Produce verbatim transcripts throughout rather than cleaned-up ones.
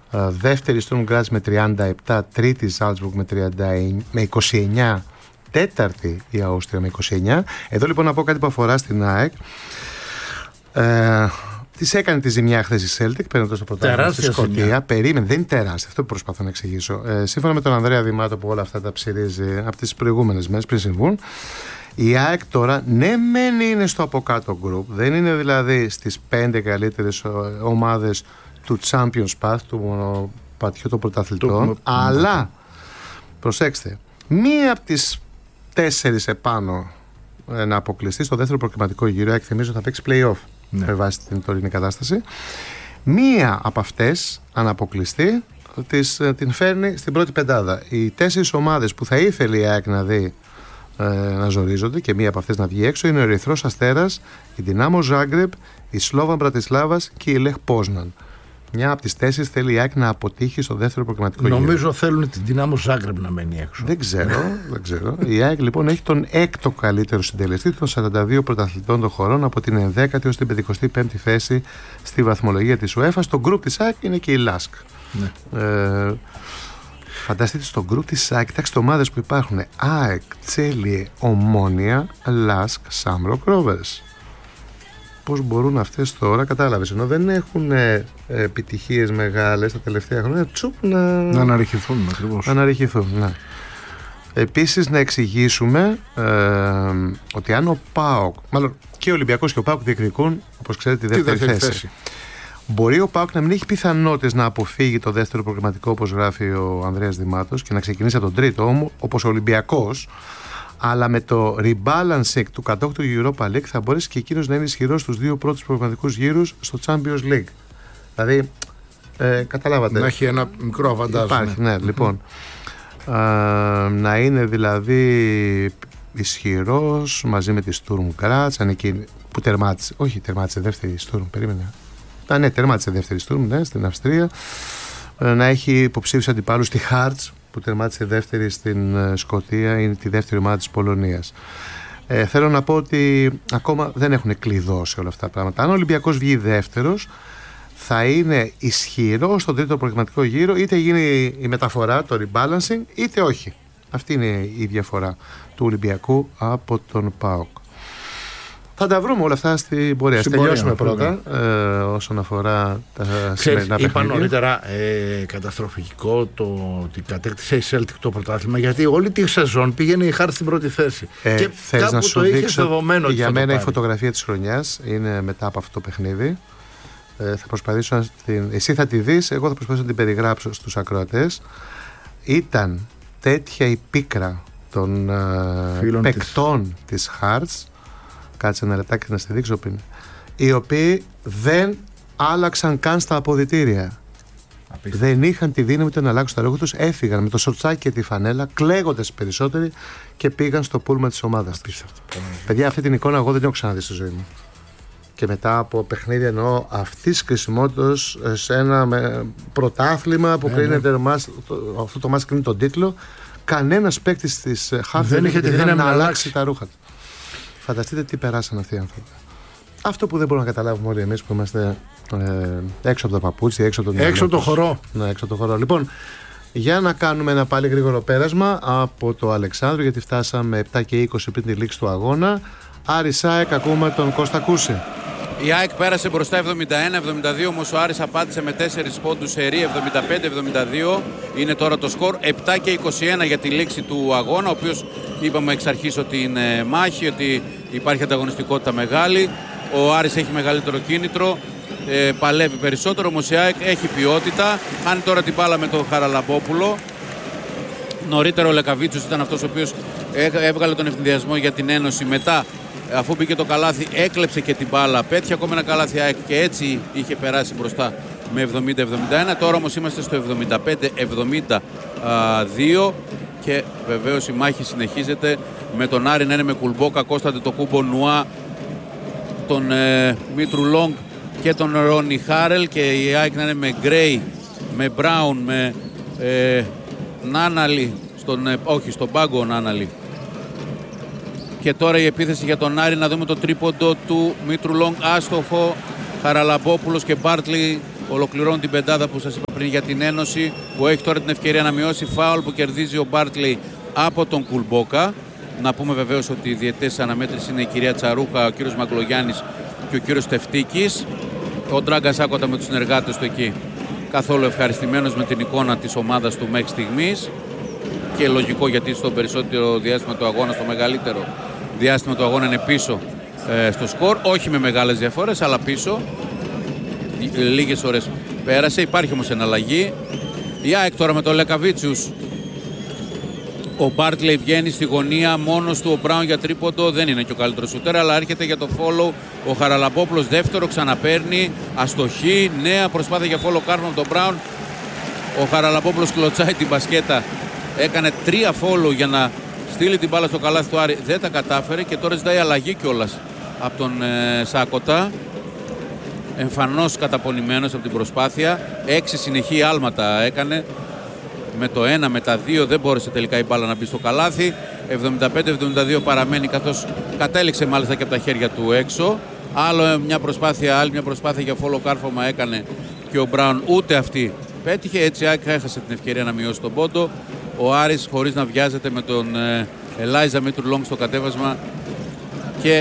δεύτερη Sturm Graz με τριάντα επτά, τρίτη Salzburg με, τριάντα εννιά, με είκοσι εννιά, τέταρτη η Αούστρια με είκοσι εννιά. Εδώ λοιπόν να πω κάτι που αφορά στην ΑΕΚ. Ε, Της έκανε τη ζημιά χθες η Celtic παίρνοντας το πρωτάθλημα στη Σκωτία. Περίμενε, δεν είναι τεράστια, αυτό που προσπαθώ να εξηγήσω. Ε, σύμφωνα με τον Ανδρέα Δημάτο που όλα αυτά τα ψηρίζει από τις προηγούμενες μέρες πριν συμβούν, η ΑΕΚ τώρα ναι μεν είναι στο από κάτω group, δεν είναι δηλαδή στις πέντε καλύτερες ομάδες του Champions Path, του μονοπατιού των πρωταθλητών, το... αλλά προσέξτε, μία από τις τέσσερις επάνω να αποκλειστεί στο δεύτερο προκριματικό γύρο. ΑΕΚ θυμίζω θα παίξει play-off. Ναι. Με βάση την τωρινή κατάσταση. Μία από αυτές, αν αποκλειστεί, της, την φέρνει στην πρώτη πεντάδα. Οι τέσσερις ομάδες που θα ήθελε η ΑΕΚ να δει ε, να ζορίζονται και μία από αυτές να βγει έξω είναι ο Ερυθρός Αστέρας, η Δυνάμο Ζάγκρεπ, η Σλόβαν Μπρατισλάβας και η Λεχ Πόσναν. Μια από τις τέσσερις θέλει η ΑΕΚ να αποτύχει στο δεύτερο προκριματικό γύρο. Νομίζω θέλουν την Δυνάμο Ζάγκρεπ να μένει έξω. Δεν ξέρω, δεν ξέρω. Η ΑΕΚ λοιπόν έχει τον έκτο καλύτερο συντελεστή των σαράντα δύο πρωταθλητών των χωρών από την ενδέκατη ως την πενηκοστή πέμπτη θέση στη βαθμολογία της UEFA. Στο γκρουπ της ΑΕΚ είναι και η Λάσκ. Ναι. Ε, φανταστείτε στο γκρουπ της ΑΕΚ, κοιτάξτε ομάδες που υπάρχουν: ΑΕΚ, Τσέλιε, Ομόνια, Λάσκ, Σάμροκ, Ρόβερς. Πώς μπορούν αυτές τώρα, κατάλαβες, ενώ δεν έχουν ε, επιτυχίες μεγάλες τα τελευταία χρόνια, τσουπ να, να αναρριχηθούν ακριβώς. Να αναρριχηθούν, ναι. Επίσης να εξηγήσουμε ε, ότι αν ο ΠΑΟΚ, μάλλον και ο Ολυμπιακός και ο ΠΑΟΚ διεκδικούν, όπως ξέρετε, τη δεύτερη, τη δεύτερη θέση. θέση. Μπορεί ο ΠΑΟΚ να μην έχει πιθανότητες να αποφύγει το δεύτερο προγραμματικό, όπως γράφει ο Ανδρέας Δημάτος, και να ξεκινήσει από τον τρίτο, όμως, όπως ο Ολυμπιακός. Αλλά με το rebalancing του κατόχου του Europa League θα μπορέσει και εκείνος να είναι ισχυρός στους δύο πρώτους προγραμματικούς γύρους στο Champions League. Δηλαδή, ε, καταλάβατε. Να έχει ένα μικρό αβαντάζ. Υπάρχει, ναι, ναι λοιπόν. Ε, να είναι δηλαδή ισχυρός μαζί με τη Sturm Graz, αν εκείνη που τερμάτισε. Όχι, τερμάτισε δεύτερη Sturm, περίμενε. Α, ναι, τερμάτισε δεύτερη Sturm, ναι, στην Αυστρία. Ε, να έχει υποψήφιους αντιπάλους στη Hearts, που τερμάτισε δεύτερη στην Σκωτία, είναι τη δεύτερη ομάδα της Πολωνίας. Ε, θέλω να πω ότι ακόμα δεν έχουν κλειδώσει όλα αυτά τα πράγματα. Αν ο Ολυμπιακός βγει δεύτερος, θα είναι ισχυρό στον τρίτο προγραμματικό γύρο, είτε γίνει η μεταφορά, το rebalancing, είτε όχι. Αυτή είναι η διαφορά του Ολυμπιακού από τον ΠΑΟΚ. Θα τα βρούμε όλα αυτά στην πορεία. Στην τελειώσουμε πρώτα ε, όσον αφορά τα σημερινά παιχνίδια. Είπα νωρίτερα ε, καταστροφικό το ότι κατέκτησε η Celtic το πρωτάθλημα, γιατί όλη τη σεζόν πήγαινε η Hearts στην πρώτη θέση. Ε, και θέλεις να σου δείξω, για μένα η πάρει. φωτογραφία της χρονιάς είναι μετά από αυτό το παιχνίδι. Ε, θα προσπαθήσω να την... Εσύ θα τη δεις, εγώ θα προσπαθήσω να την περιγράψω στους ακροατές. Ήταν τέτοια η πίκρα των uh, παικτών της Hearts. Κάτσε ένα λεπτάκι να στη δείξω πριν. Οι οποίοι δεν άλλαξαν καν στα αποδυτήρια. Απίστευτα. Δεν είχαν τη δύναμη να αλλάξουν τα λόγια τους. Έφυγαν με το σορτσάκι και τη φανέλα, κλαίγοντας περισσότεροι, και πήγαν στο πούλμα της ομάδας. Παιδιά, αυτή την εικόνα εγώ δεν την έχω ξαναδεί στη ζωή μου. Και μετά από παιχνίδια εννοώ αυτή τη κρισιμότητα σε ένα πρωτάθλημα που ε, κρίνεται ναι. μας, το, αυτό το μάτς κρίνει τον τίτλο, κανένας παίκτης της Hearts δεν είχε τη δύναμη να αλλάξει τα ρούχα του. Φανταστείτε τι περάσαν αυτοί οι άνθρωποι. Αυτό που δεν μπορούμε να καταλάβουμε όλοι εμείς που είμαστε ε, έξω από τα παπούτσια, έξω από τον έξω από το χορό. Ναι, έξω από το χορό. Λοιπόν, για να κάνουμε ένα πάλι γρήγορο πέρασμα από το Αλεξάνδρου, γιατί φτάσαμε επτά και είκοσι πριν τη λήξη του αγώνα. Άρης ΑΕΚ, ακούμε τον Κώστα Κούση. Η ΑΕΚ πέρασε μπροστά εβδομήντα ένα εβδομήντα δύο, όμως ο Άρης απάντησε με τέσσερις πόντους σερί, εβδομήντα πέντε εβδομήντα δύο είναι τώρα το σκορ. Επτά και είκοσι ένα για τη λήξη του αγώνα, ο οποίος είπαμε εξ αρχής ότι είναι μάχη, ότι υπάρχει ανταγωνιστικότητα μεγάλη. Ο Άρης έχει μεγαλύτερο κίνητρο, ε, παλεύει περισσότερο, όμως η ΑΕΚ έχει ποιότητα. Χάνει τώρα την μπάλα με τον Χαραλαμπόπουλο. Νωρίτερα ο Λεκαβίτσιος ήταν αυτός ο οποίος έβγαλε τον ευθυνδιασμό για την Ένωση. Μετά, αφού μπήκε το καλάθι, έκλεψε και την μπάλα, πέτυχε ακόμα ένα καλάθι ΑΕΚ και έτσι είχε περάσει μπροστά με εβδομήντα εβδομήντα ένα. Τώρα όμως είμαστε στο εβδομήντα πέντε εβδομήντα δύο και βεβαίως η μάχη συνεχίζεται με τον Άρη να είναι με Κουλμπόκα, Κώσταντε το Κούμπο, Νουά, τον ε, Μήτρου Λόγκ και τον Ρόνι Χάρελ, και η ΑΕΚ να είναι με Γκρέι, με Μπράουν, με ε, Νάναλι, στον, ε, όχι στον πάγκο Νάναλι. Και τώρα η επίθεση για τον Άρη, να δούμε το τρίποντο του Μήτρου Λόγκ, άστοχο. Χαραλαμπόπουλος και Μπάρτλι ολοκληρώνουν την πεντάδα που σας είπα πριν για την Ένωση, που έχει τώρα την ευκαιρία να μειώσει φάουλ που κερδίζει ο Μπάρτλεϊ από τον Κουλμπόκα. Να πούμε βεβαίως ότι οι διαιτητές της αναμέτρησης είναι η κυρία Τσαρούχα, ο κύριος Μακλογιάννης και ο κύριος Τευτίκης. Ο Ντράγκας Άκοτα με τους συνεργάτες του εκεί καθόλου ευχαριστημένος με την εικόνα της ομάδας του μέχρι στιγμής, και λογικό, γιατί στο περισσότερο διάστημα του αγώνα, στο μεγαλύτερο διάστημα του αγώνα είναι πίσω ε, στο σκορ, όχι με μεγάλες διαφορές αλλά πίσω, ε, λίγες ώρες πέρασε. Υπάρχει όμως εναλλαγή. Η ΑΕΚ τώρα με τον Λεκαβίτσιους. Ο Μπάρτλεϊ βγαίνει στη γωνία μόνος του, ο Μπράουν για τρίποντο, δεν είναι και ο καλύτερος σουτέρ, αλλά έρχεται για το follow. Ο Χαραλαμπόπουλος δεύτερο, ξαναπαίρνει, αστοχή, νέα προσπάθεια για follow κάρφων από τον Μπράουν. Ο Χαραλαμπόπουλος κλωτσάει την μπασκέτα, έκανε τρία follow για να στείλει την μπάλα στο καλάθι του Άρη, δεν τα κατάφερε και τώρα ζητάει αλλαγή κιόλας από τον ε, Σάκοτα. Εμφανώς καταπονημένος από την προσπάθεια, έξι συνεχή άλματα έκανε. Με το ένα, με τα δύο δεν μπόρεσε τελικά η μπάλα να μπει στο καλάθι. εβδομήντα πέντε εβδομήντα δύο παραμένει, καθώς κατέληξε μάλιστα και από τα χέρια του έξω. Άλλο μια προσπάθεια, άλλη μια προσπάθεια για φόλο κάρφωμα έκανε και ο Μπράουν, ούτε αυτή πέτυχε. Έτσι έχασε την ευκαιρία να μειώσει τον πόντο. Ο Άρης, χωρίς να βιάζεται, με τον Ελάιζα Μήτρου Λόγκ στο κατέβασμα και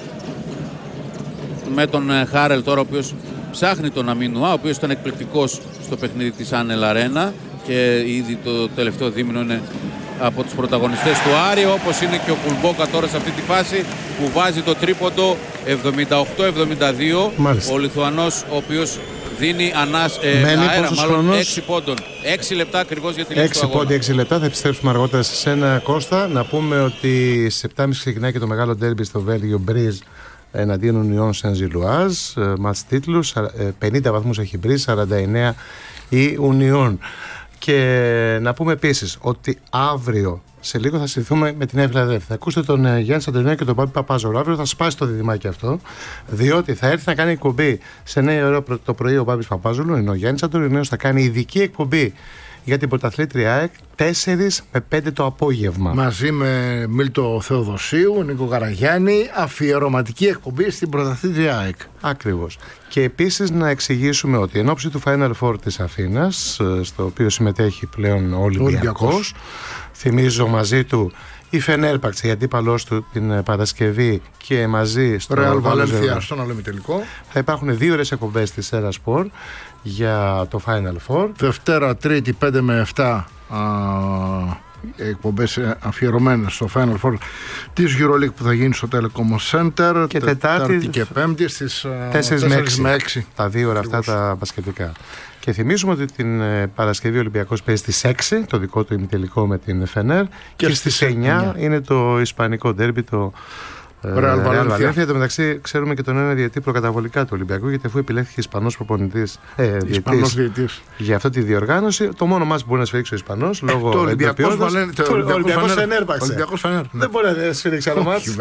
με τον Χάρελ τώρα, ο οποίος ψάχνει τον Αμίνουα, ο οποίος ήταν εκπληκτικός στο παιχνίδι της Άνελ Αρένα και ήδη το τελευταίο δίμηνο είναι από τους πρωταγωνιστές του Άρη, όπως είναι και ο Κουλμπόκα τώρα σε αυτή τη φάση που βάζει το τρίποντο. Εβδομήντα οκτώ εβδομήντα δύο. Μάλιστα. Ο Λιθουανός, ο οποίος δίνει ανάσ, ε, αέρα μάλλον έξι πόντων, έξι λεπτά ακριβώς για τη λήξη του αγώνα. έξι πόντοι, έξι λεπτά, θα επιστρέψουμε αργότερα σε ένα, Κώστα. Να πούμε ότι στις επτά και μισή ξεκινάει και το μεγάλο ντέρμπι στο Βέλγιο, Μπρίζ εναντίον Ουνιών Σεν-Ζιλουάζ, μάτς τίτλους, πενήντα βαθμούς έχει Μπρίζ, σαράντα εννέα η Ουνιών. Και να πούμε επίσης ότι αύριο, σε λίγο, θα συζητηθούμε με την Εύλα Δεύτη. Θα ακούσετε τον ε, Γιάννη Σαντελινό και τον Πάπη Παπάζογλου. Αύριο θα σπάσει το διδυμάκι αυτό, διότι θα έρθει να κάνει εκπομπή σε εννιά ώρα το πρωί ο Πάπης Παπάζογλου, ενώ ο Γιάννης Σαντελινός θα κάνει ειδική εκπομπή για την πρωταθλήτρια ΑΕΚ τέσσερα με πέντε το απόγευμα. Μαζί με Μίλτο Θεοδοσίου, Νίκο Καραγιάννη, αφιερωματική εκπομπή στην πρωταθλήτρια ΑΕΚ. Ακριβώς. Και επίσης να εξηγήσουμε ότι εν ώψη του Final Four της Αθήνας, στο οποίο συμμετέχει πλέον ο Ολυμπιακός, Ολυμπιακός. θυμίζω μαζί του η Φενέρμπαχτσε, γιατί αντίπαλός του την Παρασκευή, και μαζί στο Ρεάλ Βαλένθια στον άλλο ημιτελικό. Θα υπάρχουν δύο ώρες εκπομπές της Σέρα Sport για το Final Four. Δευτέρα, Τρίτη, πέντε με επτά α, εκπομπές αφιερωμένες στο Final Four της EuroLeague που θα γίνει στο Telecom Center. Και Τετάρτη και Πέμπτη στις τέσσερα με έξι. Τα δύο ώρα αυτά τα μπασκετικά. Και θυμίζουμε ότι την Παρασκευή ο Ολυμπιακός παίζει στις έξι, το δικό του ημιτελικό με την Φενέρ, και, και στις εννιά είναι το ισπανικό ντέρμπι, το Ρεάλ Βαλένθια. Εν τω μεταξύ, ξέρουμε και τον ένα διαιτητή προκαταβολικά του Ολυμπιακού, γιατί αφού επιλέχθηκε Ισπανός προπονητής, ε, διαιτητής για αυτή τη διοργάνωση, το μόνο μας που μπορεί να σφυρίξει ο Ισπανός λόγω του Ολυμπιακός Φενέρμπαχτσε. Δεν μπορεί να σφυρίξει άλλο μάτς.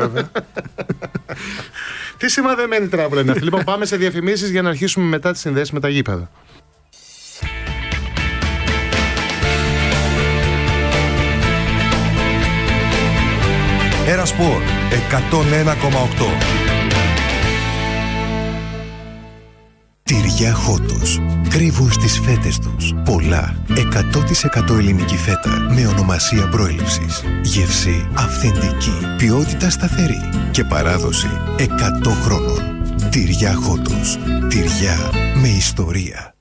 Τι σημαδεμένη τράπουλα είναι αυτή. Λοιπόν, πάμε σε διαφημίσεις για να αρχίσουμε μετά τις συνδέσεις με τα γήπεδα. Έρα Σπορ εκατόν ένα κόμμα οκτώ. Τυριά Χότος. Κρύβουν στις φέτες τους πολλά. εκατό τοις εκατό ελληνική φέτα με ονομασία προέλευσης. Γεύση αυθεντική. Ποιότητα σταθερή. Και παράδοση εκατό χρόνων. Τυριά Χότος. Τυριά με ιστορία.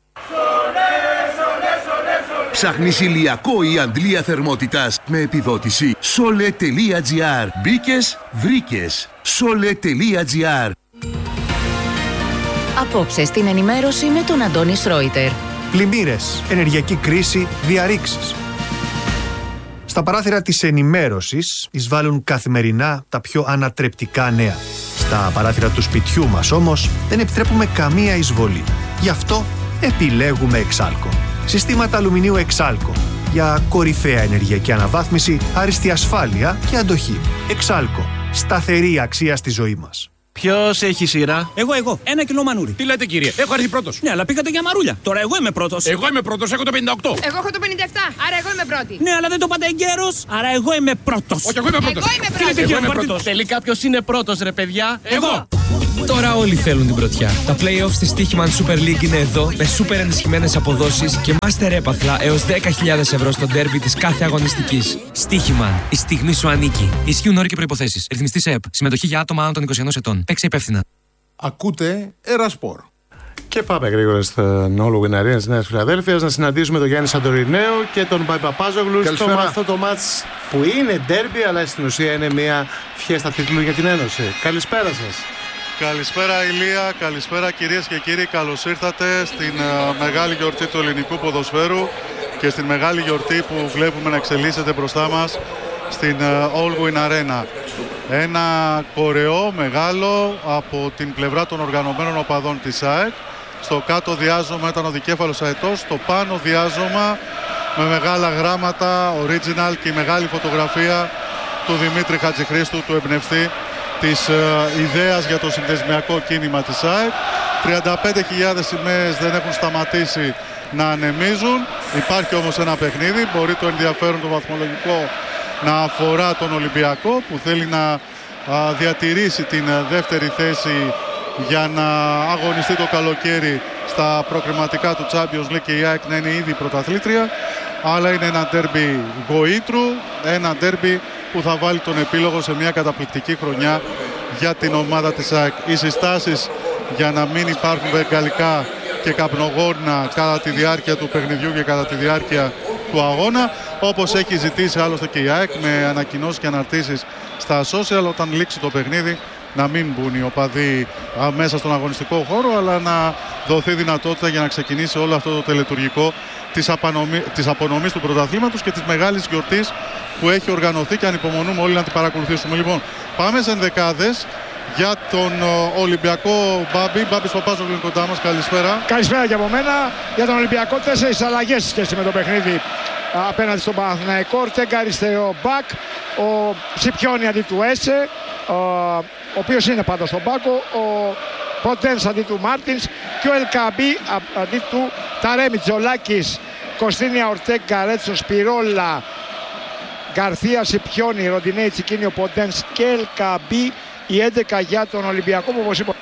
Ψάχνεις ηλιακό ή αντλία θερμότητας με επιδότηση? Sole.gr. Μπήκες, βρήκες. Sole.gr. Απόψε στην ενημέρωση με τον Αντώνη Σρόιτερ. Πλημμύρες, ενεργειακή κρίση, διαρρήξεις. Στα παράθυρα της ενημέρωσης εισβάλλουν καθημερινά τα πιο ανατρεπτικά νέα. Στα παράθυρα του σπιτιού μας όμως δεν επιτρέπουμε καμία εισβολή. Γι' αυτό επιλέγουμε Εξάλκο. Συστήματα αλουμινίου Εξάλκο για κορυφαία ενεργειακή αναβάθμιση, άριστη ασφάλεια και αντοχή. Εξάλκο. Σταθερή αξία στη ζωή μας. Ποιος έχει σειρά? Εγώ, εγώ. Ένα κιλό μανούρι. Τι λέτε, κύριε? Έχω έρθει πρώτος. Ναι, αλλά πήγατε για μαρούλια. Τώρα εγώ είμαι πρώτος. Εγώ είμαι πρώτος, έχω το πενήντα οκτώ. Εγώ έχω το πενήντα επτά, άρα εγώ είμαι πρώτη. Ναι, αλλά δεν το πάτε εγκαίρος, άρα εγώ είμαι πρώτος. Όχι, εγώ είμαι πρώτος. Εγώ είμαι πρώτος. Εγώ είμαι πρώτος. Τελικά ποιος είναι πρώτος, ρε παιδιά? Εγώ. Τώρα όλοι θέλουν την πρωτιά. Τα play-offs της Στοίχημαν Super League είναι εδώ με super ενισχυμένες αποδόσεις και master έπαθλα έως δέκα χιλιάδες ευρώ στο ντέρμπι της κάθε αγωνιστικής. Στοίχημαν. Η στιγμή σου ανήκει. Ισχύουν όροι και προϋποθέσεις. Ρυθμιστής ΕΕΠ. Συμμετοχή για άτομα άνω των είκοσι ενός ετών. Παίξε υπεύθυνα. Ακούτε Ερασπορ. Και πάμε γρήγορα στην All Win Arena της Νέας Φιλαδέλφειας να συναντήσουμε τον Γιάννη Σαντορινέο και τον Παπάζογλου στο αυτό το μάτς που είναι ντέρμπι, αλλά στην ουσία είναι μια φιέστα τίτλου για την Ένωση. Καλησπέρα σας. Καλησπέρα Ηλία, καλησπέρα κυρίες και κύριοι. Καλώς ήρθατε στην uh, μεγάλη γιορτή του ελληνικού ποδοσφαίρου και στην μεγάλη γιορτή που βλέπουμε να εξελίσσεται μπροστά μας στην uh, All Win Arena. Ένα κορεό μεγάλο από την πλευρά των οργανωμένων οπαδών της ΑΕΚ. Στο κάτω διάζωμα ήταν ο δικέφαλος αετός, στο πάνω διάζωμα με μεγάλα γράμματα original και η μεγάλη φωτογραφία του Δημήτρη Χατζηχρήστου, του εμπνευστή της ε, ιδέας για το συνδεσμιακό κίνημα της ΑΕΚ. τριάντα πέντε χιλιάδες σημαίες δεν έχουν σταματήσει να ανεμίζουν. Υπάρχει όμως ένα παιχνίδι, μπορεί το ενδιαφέρον το βαθμολογικό να αφορά τον Ολυμπιακό που θέλει να α, διατηρήσει την δεύτερη θέση για να αγωνιστεί το καλοκαίρι στα προκριματικά του Champions League και η ΑΕΚ να είναι ήδη πρωταθλήτρια. Αλλά είναι ένα ντέρμπι γοήτρου, ένα ντέρμπι που θα βάλει τον επίλογο σε μια καταπληκτική χρονιά για την ομάδα της ΑΕΚ. Οι συστάσεις για να μην υπάρχουν βεγγαλικά και καπνογόνα κατά τη διάρκεια του παιχνιδιού και κατά τη διάρκεια του αγώνα, όπως έχει ζητήσει άλλωστε και η ΑΕΚ με ανακοινώσεις και αναρτήσεις στα social, όταν λήξει το παιχνίδι να μην μπουν οι οπαδοί μέσα στον αγωνιστικό χώρο, αλλά να δοθεί δυνατότητα για να ξεκινήσει όλο αυτό το τελετουργικό της, απανομή, της απονομής του πρωταθλήματος και της μεγάλης γιορτής που έχει οργανωθεί και ανυπομονούμε όλοι να την παρακολουθήσουμε. Λοιπόν, πάμε σε ενδεκάδες για τον Ολυμπιακό. Μπάμπη, Μπάμπης Παπάζογλου είναι κοντά μας. Καλησπέρα. Καλησπέρα και από μένα. Για τον Ολυμπιακό τέσσερις αλλαγές σχέση με το παιχνίδι απέναντι στον Παναθηναϊκό. Ορτέγκα αριστερό μπακ, ο Σιπιόνι αντί του Έσε, ο, ο οποίος είναι πάντα στον πάκο, ο Ποντένς αντί του Μάρτινς και ο Ελκαμπή αντί του Ταρέμι. Τζολάκης, Κωστίνια, Ορτέγκα, Ρέτσο, Σπυρόλα, Γκαρθία, Σιπιόνι, Ροντινέη, Τσικίνιο, Ποντένς και Ελκαμπή. Η έντεκα για τον Ολυμπιακό που όπως είπα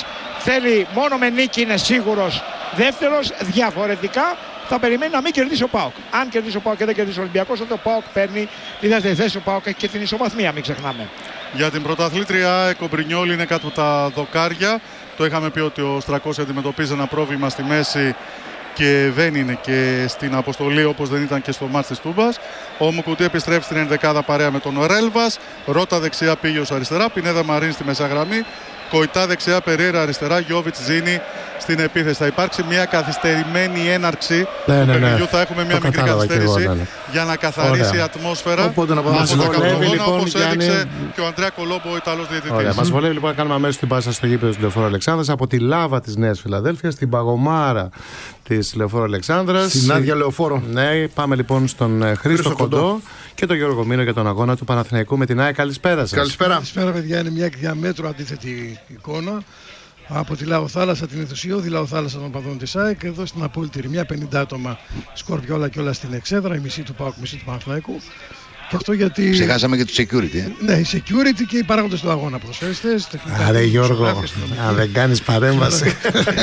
θέλει μόνο με νίκη, είναι σίγουρος δεύτερος. Διαφορετικά θα περιμένει να μην κερδίσει ο ΠΑΟΚ. Αν κερδίσει ο ΠΑΟΚ και δεν κερδίσει ο Ολυμπιακός, τότε ο ΠΑΟΚ παίρνει τη δεύτερη θέση. Ο ΠΑΟΚ έχει και την ισοβαθμία, μην ξεχνάμε. Για την πρωταθλήτρια ο Μπρινιόλι είναι κάτω τα δοκάρια. Το είχαμε πει ότι ο Στρακός αντιμετωπίζει ένα πρόβλημα στη μέση και δεν είναι και στην αποστολή όπως δεν ήταν και στο μάτς της Τούμπας. Ο Μουκουτί επιστρέφει στην ενδεκάδα παρέα με τον Ρέλβας. Ρώτα δεξιά, Πίγιος αριστερά, Πινέδα Μαρίν στη μεσαγραμμή, Κοϊτά δεξιά, Περίρα αριστερά, Γιώβιτς Ζήνη στην επίθεση. Θα υπάρξει μια καθυστερημένη έναρξη ναι, του ναι, παιχνιδιού. ναι. Θα έχουμε μια το μικρή καθυστέρηση ναι, ναι. για να καθαρίσει Ωραία. η ατμόσφαιρα. Οπότε να πάμε στο καπνογόνα, λοιπόν, όπως Γιάννη... έδειξε και ο Αντρέα Κολόμπο, ο Ιταλός διαιτητής. Μας βολεύει λοιπόν να κάνουμε αμέσως την πάσα στο γήπεδο του Λεωφόρου Αλεξάνδρας από τη Λάβα της Νέας Φιλαδέλφειας, την Παγωμάρα της Λεωφόρου Αλεξάνδρας. Στην άδεια Λεωφόρο. Ναι, πάμε λοιπόν στον Χρήστο Κοντό και τον Γιώργο Μήνο για τον αγώνα του Παναθηναϊκού με την ΑΕΚ. Καλησπέρα σας. Καλησπέρα. Καλησπέρα, παιδιά. Είναι μια διαμέτρου αντίθετη εικόνα. Από τη Λαοθάλασσα, την ενθουσιώδη Λαοθάλασσα των παδών της ΑΕΚ, εδώ στην απόλυτη Ρημιά, πενήντα άτομα, σκορπιόλα και όλα στην εξέδρα, η μισή του ΠΑΟΚ, μισή του Παναθηναϊκού. Και αυτό γιατί... Ξεχάσαμε και το security. Ε? Ναι, η security και οι παράγοντες του αγώνα, ποδοσφαιριστές, τεχνικά. Άρε Γιώργο, αν δεν κάνεις παρέμβαση.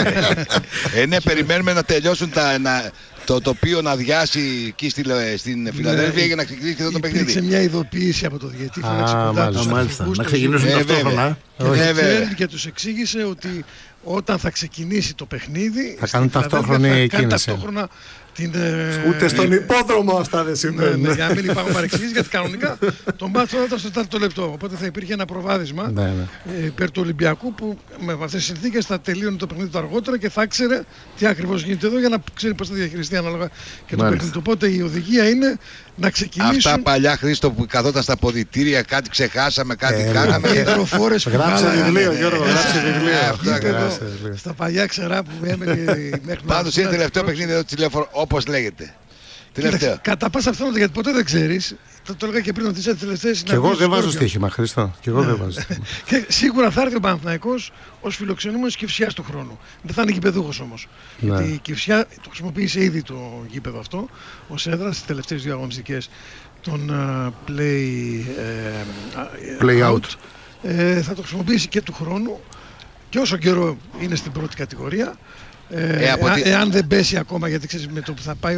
ε, ναι, περιμένουμε να τελειώσουν τα... Να... το τοπίο να αδειάσει εκεί στη, στην Φιλαδέλφεια ναι, για να ξεκινήσει και εδώ το παιχνίδι. Υπήρξε μια ειδοποίηση από το διαιτή, φώναξε κοντά τους αρχηγούς. Να ξεκινήσουν ε, ταυτόχρονα. Και, και τους εξήγησε ότι όταν θα ξεκινήσει το παιχνίδι θα κάνουν ταυτόχρονη κίνηση. Την, Ούτε στον υπόδρομο αυτά δεν συμβαίνουν. Ναι, ναι, για να μην υπάρχουν παρεξηγήσεις, γιατί κανονικά το μάτσο ήταν στο τέταρτο λεπτό. Οπότε θα υπήρχε ένα προβάδισμα ναι, ναι. υπέρ του Ολυμπιακού που με αυτές τις συνθήκες θα τελείωνε το παιχνίδι του αργότερα και θα ξέρει τι ακριβώς γίνεται εδώ για να ξέρει πώς θα διαχειριστεί ανάλογα και το παιχνίδι. Οπότε η οδηγία είναι να ξεκινήσουν. Αυτά παλιά, Χρήστο, που καθόταν στα ποδητήρια, κάτι ξεχάσαμε, κάτι ε, κάναμε. Οι υδροφόρες που γράψε βιβλίο, Γιώργο, γράψε βιβλίο. Στα παλιά ξερά που έμενε μέχρι. Πάντως είναι τελευταίο παιχνίδι εδώ τηλέφωνο. Όπως λέγεται. Τελευταίο. Κατά πάσα πιθανότητα, γιατί ποτέ δεν ξέρεις. Θα το έλεγα και πριν ότι τις τελευταίες. Και εγώ δεν βάζω στοίχημα, Χριστό. Και εγώ δεν βάζω στοίχημα. Και σίγουρα θα έρθει ο Παναθηναϊκός ως φιλοξενούμενος Κηφισιάς του χρόνου. Δεν θα είναι γηπεδούχος όμως. Ναι. Γιατί η Κηφισιά το χρησιμοποίησε ήδη το γήπεδο αυτό ως έδρα στις τελευταίες δύο αγωνιστικές των uh, play, uh, play out. out. Ε, θα το χρησιμοποιήσει και του χρόνου. και όσο καιρό είναι στην πρώτη κατηγορία. Ε, Ε, από εάν, τη- εάν δεν πέσει ακόμα, γιατί ξέρεις με το που θα πάει